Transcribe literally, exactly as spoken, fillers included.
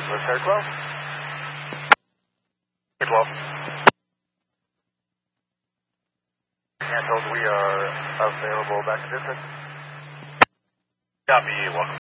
West Air twelve. Air twelve. Canceled, we are available back to distance. Copy, welcome.